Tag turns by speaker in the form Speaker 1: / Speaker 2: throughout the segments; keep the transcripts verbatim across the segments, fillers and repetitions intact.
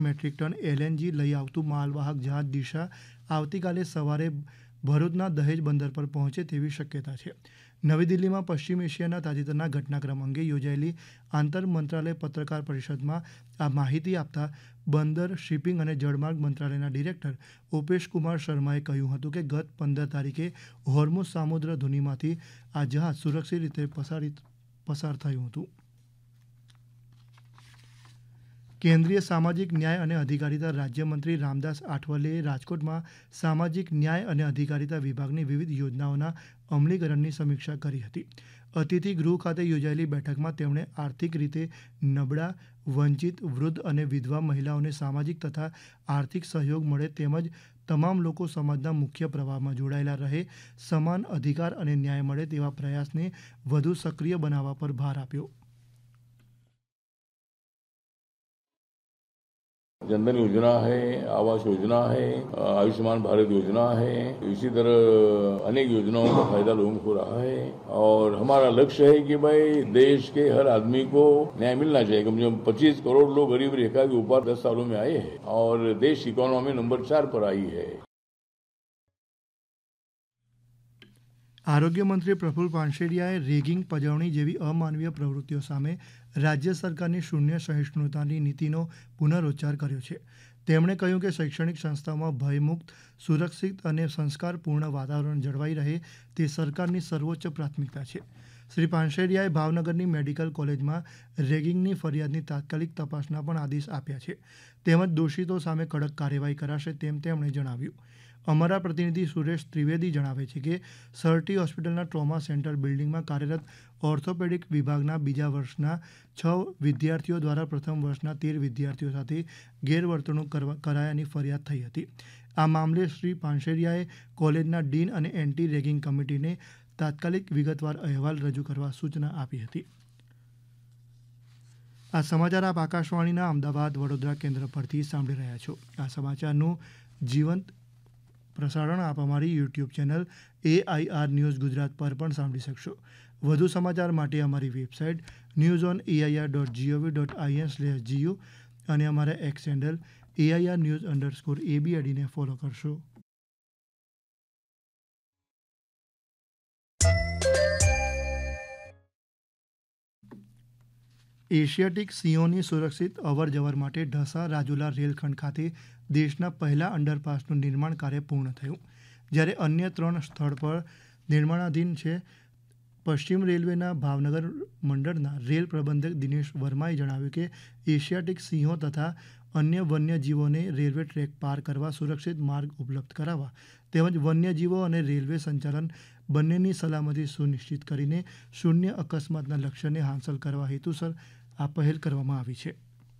Speaker 1: Metric ton LNG લઈ આવતું માલવાહક જહાજ દિશા આવતીકાલે સવારે ભરૂચના દહેજ બંદર પર પહોંચે તેવી શક્યતા છે. નવી દિલ્હીમાં પશ્ચિમ એશિયાના તાજેતરના ઘટનાક્રમ અંગે યોજાયેલી આંતર મંત્રાલય પત્રકાર પરિષદમાં આ માહિતી આપતા બંદર, શિપિંગ અને જળમાર્ગ મંત્રાલયના ડિરેક્ટર ઓપેશ કુમાર શર્માએ કહ્યું હતું કે ગત પંદર તારીખે હોર્મુઝ સામુદ્ર ધુનીમાંથી આ જહાજ સુરક્ષિત રીતે પસારિત પસાર થયું હતું. કેન્દ્રીય સામાજિક ન્યાય અને અધિકારિતા રાજ્યમંત્રી રામદાસ આઠવલેએ રાજકોટમાં સામાજિક ન્યાય અને અધિકારિતા વિભાગની વિવિધ યોજનાઓના અમલીકરણની સમીક્ષા કરી હતી. અતિથિ ગૃહ ખાતે યોજાયેલી બેઠકમાં તેમણે આર્થિક રીતે નબળા, વંચિત, વૃદ્ધ અને વિધવા મહિલાઓને સામાજિક તથા આર્થિક સહયોગ મળે તેમજ તમામ લોકો સમાજના મુખ્ય પ્રવાહમાં જોડાયેલા રહે, સમાન અધિકાર અને ન્યાય મળે તેવા પ્રયાસને વધુ સક્રિય બનાવવા પર ભાર આપ્યો.
Speaker 2: जनधन योजना है, आवास योजना है, आयुष्मान भारत योजना है, इसी तरह अनेक योजनाओं का फायदा लोगों को हो रहा है और हमारा लक्ष्य है कि भाई देश के हर आदमी को न्याय मिलना चाहिए. कम से कम पच्चीस करोड़ लोग गरीब रेखा के ऊपर दस सालों में आए हैं और देश इकोनॉमी नंबर चार पर आई है.
Speaker 1: આરોગ્ય મંત્રી પ્રફુલ પાનસેરિયાએ રેગિંગ, પજવણી જેવી અમાનવીય પ્રવૃત્તિઓ સામે રાજ્ય સરકારની શૂન્ય સહિષ્ણુતાની નીતિનો પુનરોચ્ચાર કર્યો છે. તેમણે કહ્યું કે શૈક્ષણિક સંસ્થાઓમાં ભયમુક્ત, સુરક્ષિત અને સંસ્કારપૂર્ણ વાતાવરણ જળવાઈ રહે તે સરકારની સર્વોચ્ચ પ્રાથમિકતા છે. શ્રી પાનસેરિયાએ ભાવનગરની મેડિકલ કોલેજમાં રેગિંગની ફરિયાદની તાત્કાલિક તપાસના પણ આદેશ આપ્યા છે તેમજ દોષિતો સામે કડક કાર્યવાહી કરાશે તેમ તેમણે જણાવ્યું. અમારા પ્રતિનિધિ સુરેશ ત્રિવેદી જણાવે છે કે સરટી હોસ્પિટલના ટ્રોમા સેન્ટર બિલ્ડિંગમાં કાર્યરત ઓર્થોપેડિક વિભાગના બીજા વર્ષના છ વિદ્યાર્થીઓ દ્વારા પ્રથમ વર્ષના તેર વિદ્યાર્થીઓ સાથે ગેરવર્તણૂક કરાયાની ફરિયાદ થઈ હતી. આ મામલે શ્રી પાનસેરિયાએ કોલેજના ડીન અને એન્ટી રેગિંગ કમિટીને તાત્કાલિક વિગતવાર અહેવાલ રજૂ કરવા સૂચના આપી હતી. આ સમાચાર આપ આકાશવાણીના અમદાવાદ વડોદરા કેન્દ્ર પરથી સાંભળી રહ્યા છો. આ સમાચારનું જીવંત પ્રસારણ આપ અમારી YouTube channel AIR news Gujarat પર પણ સાંભળી શકશો. વધુ સમાચાર માટે અમારી website news on AIR dot GOV dot IN slash GU અને અમારા x handle AIR news underscore એબીઆઈડીને follow કરશો. એશિયાટિક સિંહોની સુરક્ષિત અવરજવર માટે ઢસા રાજુલા રેલખંડ ખાતે દેશના પહેલા અંડરપાસનું નિર્માણ કાર્ય પૂર્ણ થયું, જ્યારે અન્ય ત્રણ સ્થળ પર નિર્માણાધીન છે. પશ્ચિમ રેલવેના ભાવનગર મંડળના રેલ પ્રબંધક દિનેશ વર્માએ જણાવ્યું કે એશિયાટિક સિંહો તથા અન્ય વન્યજીવોને રેલવે ટ્રેક પાર કરવા સુરક્ષિત માર્ગ ઉપલબ્ધ કરાવવા તેમજ વન્યજીવો અને રેલવે સંચાલન બંનેની સલામતી સુનિશ્ચિત કરીને શૂન્ય અકસ્માતના લક્ષ્યને હાંસલ કરવા હેતુસર આ પહેલ કરવામાં આવી છે.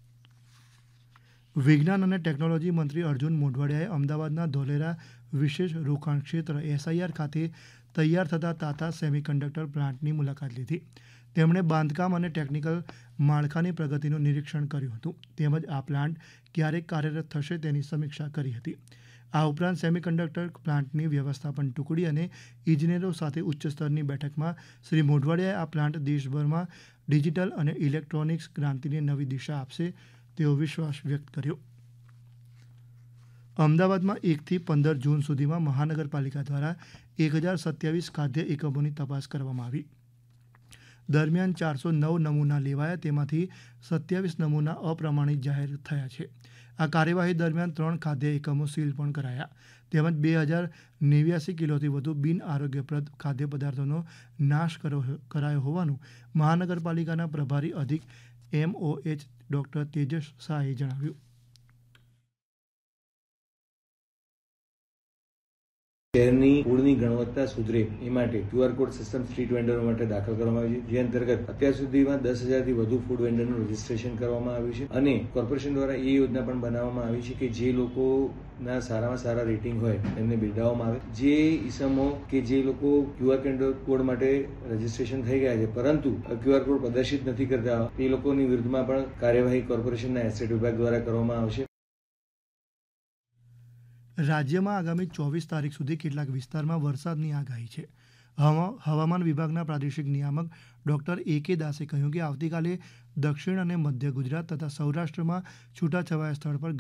Speaker 1: વિજ્ઞાન અને ટેકનોલોજી મંત્રી અર્જુન મોઢવાડિયાએ અમદાવાદના ધોલેરા વિશેષ રોકાણ ક્ષેત્ર એસઆઈઆર ખાતે તૈયાર થતા તાતા સેમિકન્ડક્ટર પ્લાન્ટની મુલાકાત લીધી. તેમણે બાંધકામ અને ટેકનિકલ માળખાની પ્રગતિનું નિરીક્ષણ કર્યું હતું તેમજ આ પ્લાન્ટ ક્યારે કાર્યરત થશે તેની સમીક્ષા કરી હતી. આ ઉપરાંત સેમિકન્ડક્ટર પ્લાન્ટની વ્યવસ્થાપન ટુકડી અને ઇજનેરો સાથે ઉચ્ચ સ્તરની બેઠકમાં શ્રી મોઢવાડિયાએ આ પ્લાન્ટ દેશભરમાં ડિજિટલ અને ઇલેક્ટ્રોનિક્સ ક્રાંતિને નવી દિશા આપશે તેવો વિશ્વાસ વ્યક્ત કર્યો. અમદાવાદમાં એકથી પંદર જૂન સુધીમાં મહાનગરપાલિકા દ્વારા એક હજાર સત્યાવીસ ખાદ્ય એકમોની તપાસ કરવામાં આવી. દરમિયાન ચારસો નવ નમૂના લેવાયા, તેમાંથી સત્યાવીસ નમૂના અપ્રમાણિત જાહેર થયા છે. આ કાર્યવાહી દરમિયાન ત્રણ ખાદ્ય એકમો સીલ પણ કરાયા તેમજ બે હજાર નેવ્યાસી કિલોથી વધુ બિન આરોગ્યપ્રદ ખાદ્ય પદાર્થોનો નાશ કરાયો હોવાનું મહાનગરપાલિકાના પ્રભારી અધિક એમઓએચ ડોક્ટર તેજસ શાહે જણાવ્યું.
Speaker 3: શહેરની ફૂડની ગુણવત્તા સુધરે એ માટે ક્યુઆર કોડ સિસ્ટમ સ્ટ્રીટ વેન્ડરો માટે દાખલ કરવામાં આવી છે, જે અંતર્ગત અત્યાર સુધીમાં દસ હજારથી વધુ ફૂડ વેન્ડરનું રજીસ્ટ્રેશન કરવામાં આવ્યું છે અને કોર્પોરેશન દ્વારા એ યોજના પણ બનાવવામાં આવી છે કે જે લોકોના સારામાં સારા રેટિંગ હોય એમને બિરદાવવામાં આવે. જે ઈસમો કે જે લોકો ક્યુઆર કોડ માટે રજીસ્ટ્રેશન થઈ ગયા છે પરંતુ ક્યુઆર કોડ પ્રદર્શિત નથી કરતા તે લોકોની વિરુદ્ધમાં પણ કાર્યવાહી કોર્પોરેશનના એસેટ વિભાગ દ્વારા કરવામાં આવશે.
Speaker 1: રાજ્યમાં આગામી ચોવીસ તારીખ સુધી કેટલાક વિસ્તારમાં વરસાદની આગાહી છે. હવા- હવામાન વિભાગના પ્રાદેશિક નિયામક ડોક્ટર એ કે દાસે કહ્યું કે આવતીકાલે દક્ષિણ અને મધ્ય ગુજરાત તથા સૌરાષ્ટ્રમાં છૂટાછવાયા સ્થળ પર